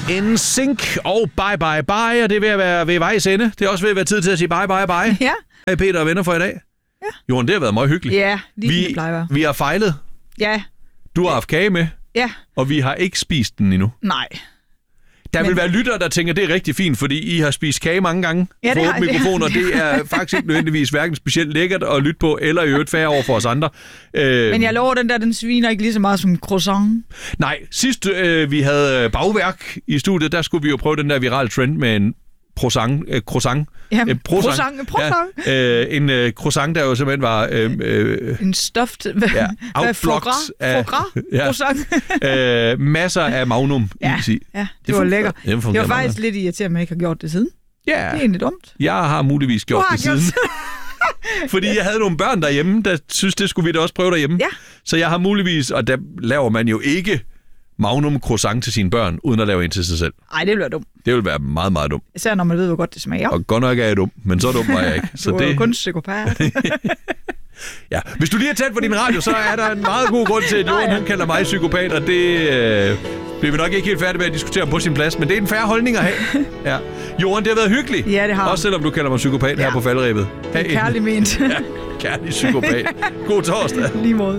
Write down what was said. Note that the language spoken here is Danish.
NSYNC og Bye Bye Bye, og det er ved at være ved vejs ende. Det er også ved at være tid til at sige bye bye bye. Ja. Hej Peter og venner for i dag. Ja. Jorden, det har været meget hyggeligt. Ja, lige det plejer. Vi har fejlet. Ja. Du har haft kage med. Ja. Og vi har ikke spist den endnu. Nej. Der vil være lyttere, der tænker, det er rigtig fint, fordi I har spist kage mange gange for åbne mikrofoner. Det er faktisk ikke nødvendigvis hverken specielt lækkert at lytte på, eller i øvrigt færre over for os andre. Men jeg lover, den sviner ikke lige så meget som en croissant. Nej, sidst vi havde bagværk i studiet, der skulle vi jo prøve den der virale trend med en croissant. Ja, croissant. Ja, en croissant, der jo simpelthen var... en stuffed... outblocked af... croissant. Masser af magnum is i. Ja, det var lækkert. Det var faktisk lidt irriterende, at man ikke har gjort det siden. Ja. Det er egentlig dumt. Jeg har muligvis gjort det siden. Fordi jeg havde nogle børn derhjemme, der synes, det skulle vi da også prøve derhjemme. Ja. Så jeg har muligvis... Og der laver man jo ikke magnum croissant til sine børn, uden at lave en til sig selv. Nej, det ville være dumt. Det ville være meget, meget dumt. Især når man ved, hvor godt det smager. Og godt nok er jeg dum, men så dum var jeg ikke. Så du er jo kun psykopat. Ja, hvis du lige er tæt på din radio, så er der en meget god grund til, at Jorden han kalder mig psykopat, og det bliver vi nok ikke helt færdige med at diskutere på sin plads, men det er en fair holdning at have. Ja. Jorden, det har været hyggeligt. Ja, det har. Også selvom du kalder mig psykopat her på falderebet. Kærlig ment. Ja, kærlig psykopat. God torsdag. Lige måde.